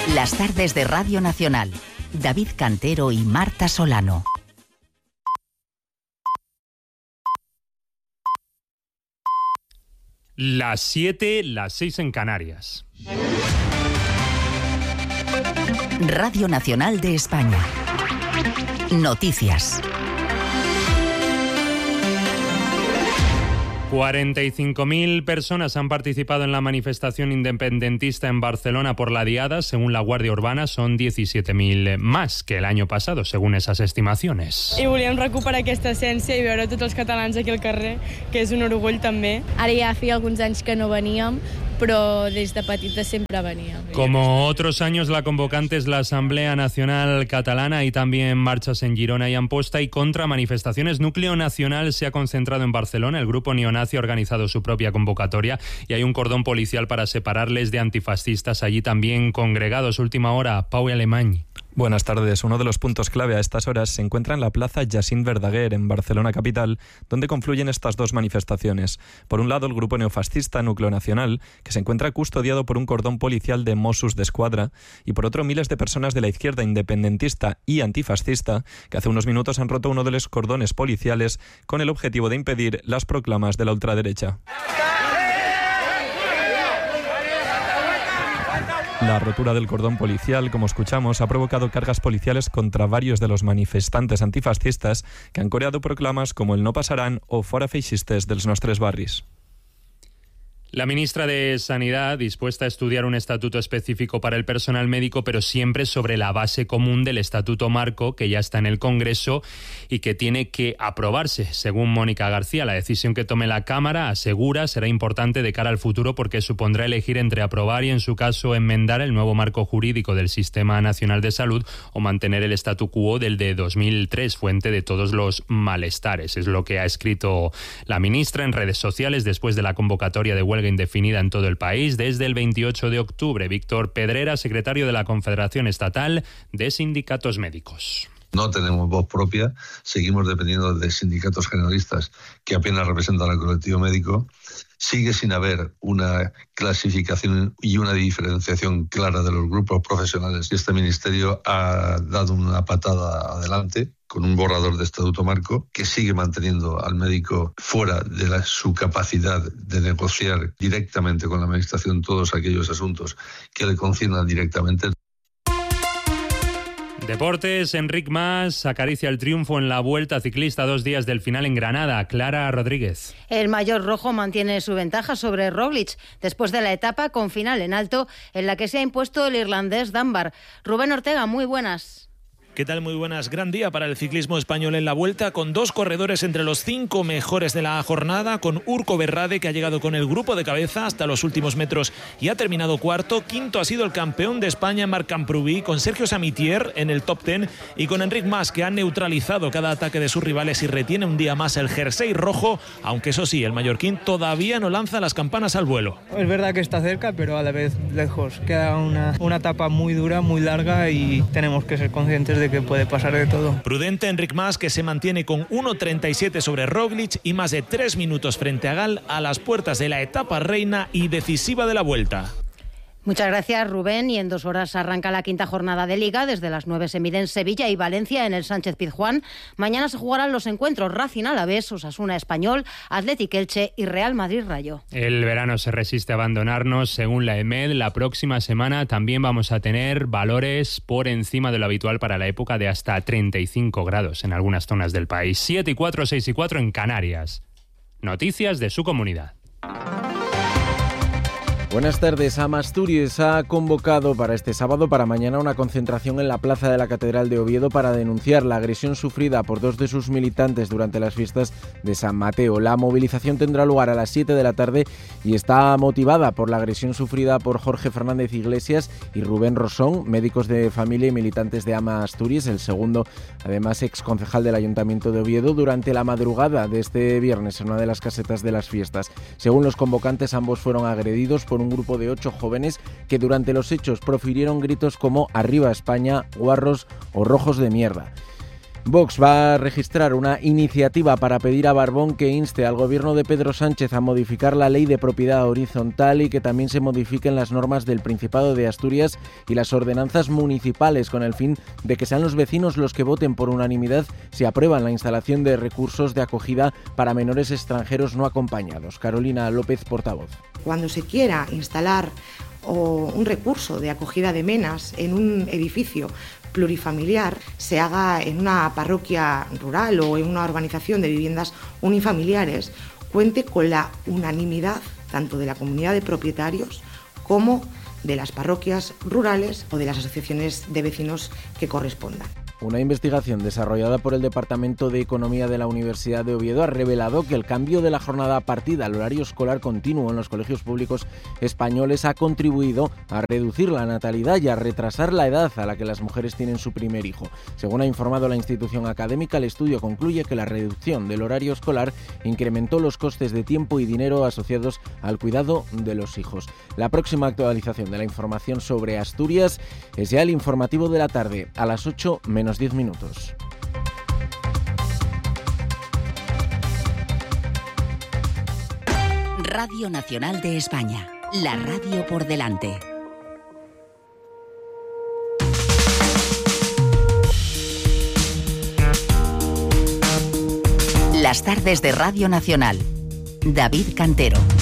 Las tardes de Radio Nacional. David Cantero y Marta Solano. Las 7, las 6 en Canarias. Radio Nacional de España. Noticias. 45.000 personas han participado en la manifestación independentista en Barcelona por la Diada. Según la Guàrdia Urbana, son 17.000 más que el año pasado, según esas estimaciones. I volíem recuperar aquesta essència i veure tots els catalans aquí al carrer, que és un orgull també. Ara ja feia alguns anys que no veníem, però des de petita sempre veníem. Como otros años, la convocante es la Asamblea Nacional Catalana y también marchas en Girona y Amposta y contra manifestaciones. Núcleo Nacional se ha concentrado en Barcelona. El grupo neonazi ha organizado su propia convocatoria y hay un cordón policial para separarles de antifascistas allí también congregados. Última hora, Pau Alemany. Buenas tardes. Uno de los puntos clave a estas horas se encuentra en la plaza Jacint Verdaguer, en Barcelona capital, donde confluyen estas dos manifestaciones. Por un lado, el grupo neofascista Núcleo Nacional, que se encuentra custodiado por un cordón policial de Mossos d'Esquadra, y por otro, miles de personas de la izquierda independentista y antifascista, que hace unos minutos han roto uno de los cordones policiales con el objetivo de impedir las proclamas de la ultraderecha. La rotura del cordón policial, como escuchamos, ha provocado cargas policiales contra varios de los manifestantes antifascistas que han coreado proclamas como el No pasarán o Fora feixistes dels nostres barris. La ministra de Sanidad, dispuesta a estudiar un estatuto específico para el personal médico, pero siempre sobre la base común del Estatuto Marco, que ya está en el Congreso y que tiene que aprobarse. Según Mónica García, la decisión que tome la Cámara, asegura, será importante de cara al futuro porque supondrá elegir entre aprobar y, en su caso, enmendar el nuevo marco jurídico del Sistema Nacional de Salud o mantener el statu quo del de 2003, fuente de todos los malestares. Es lo que ha escrito la ministra en redes sociales después de la convocatoria de huelga indefinida en todo el país desde el 28 de octubre. Víctor Pedrera, secretario de la Confederación Estatal de Sindicatos Médicos. No tenemos voz propia, seguimos dependiendo de sindicatos generalistas que apenas representan al colectivo médico. Sigue sin haber una clasificación y una diferenciación clara de los grupos profesionales. Este ministerio ha dado una patada adelante con un borrador de Estatuto Marco que sigue manteniendo al médico fuera de su capacidad de negociar directamente con la Administración todos aquellos asuntos que le conciernan directamente. Deportes, Enric Mas acaricia el triunfo en la Vuelta Ciclista 2 días del final en Granada. Clara Rodríguez. El mayor rojo mantiene su ventaja sobre Roglic después de la etapa con final en alto en la que se ha impuesto el irlandés Dunbar. Rubén Ortega, muy buenas. ¿Qué tal? Muy buenas. Gran día para el ciclismo español en la Vuelta, con dos corredores entre los 5 mejores de la jornada, con Urco Berrade, que ha llegado con el grupo de cabeza hasta los últimos metros y ha terminado cuarto. Quinto ha sido el campeón de España, Marc Camprubí, con Sergio Samitier en el top 10 y con Enric Mas, que ha neutralizado cada ataque de sus rivales y retiene un día más el jersey rojo, aunque eso sí, el mallorquín todavía no lanza las campanas al vuelo. Es verdad que está cerca, pero a la vez lejos. Queda una etapa muy dura, muy larga y tenemos que ser conscientes de que puede pasar de todo. Prudente Enric Mas, que se mantiene con 1.37 sobre Roglic y más de 3 minutos frente a Gal a las puertas de la etapa reina y decisiva de la Vuelta. Muchas gracias, Rubén. Y en 2 horas arranca la 5ª jornada de Liga. Desde las 9 se miden Sevilla y Valencia en el Sánchez-Pizjuán. Mañana se jugarán los encuentros Racing Alavés, Osasuna Español, Athletic Elche y Real Madrid Rayo. El verano se resiste a abandonarnos. Según la EMED, la próxima semana también vamos a tener valores por encima de lo habitual para la época, de hasta 35 grados en algunas zonas del país. 7 y 4, 6 y 4 en Canarias. Noticias de su comunidad. Buenas tardes. Asturias ha convocado para este sábado para mañana una concentración en la plaza de la Catedral de Oviedo para denunciar la agresión sufrida por 2 de sus militantes durante las fiestas de San Mateo. La movilización tendrá lugar a las 7 de la tarde y está motivada por la agresión sufrida por Jorge Fernández Iglesias y Rubén Rosón, médicos de familia y militantes de AMA Asturias, el segundo, además exconcejal del Ayuntamiento de Oviedo, durante la madrugada de este viernes en una de las casetas de las fiestas. Según los convocantes, ambos fueron agredidos por un grupo de 8 jóvenes que durante los hechos profirieron gritos como "Arriba España", "Guarros" o "Rojos de mierda". Vox va a registrar una iniciativa para pedir a Barbón que inste al gobierno de Pedro Sánchez a modificar la ley de propiedad horizontal y que también se modifiquen las normas del Principado de Asturias y las ordenanzas municipales con el fin de que sean los vecinos los que voten por unanimidad si aprueban la instalación de recursos de acogida para menores extranjeros no acompañados. Carolina López, portavoz. Cuando se quiera instalar un recurso de acogida de menas en un edificio plurifamiliar, se haga en una parroquia rural o en una urbanización de viviendas unifamiliares, cuente con la unanimidad tanto de la comunidad de propietarios como de las parroquias rurales o de las asociaciones de vecinos que correspondan. Una investigación desarrollada por el Departamento de Economía de la Universidad de Oviedo ha revelado que el cambio de la jornada partida al horario escolar continuo en los colegios públicos españoles ha contribuido a reducir la natalidad y a retrasar la edad a la que las mujeres tienen su primer hijo. Según ha informado la institución académica, el estudio concluye que la reducción del horario escolar incrementó los costes de tiempo y dinero asociados al cuidado de los hijos. La próxima actualización de la información sobre Asturias es ya el informativo de la tarde, a las 8 menos 10 minutos. Radio Nacional de España, la radio por delante. Las tardes de Radio Nacional. David Cantero.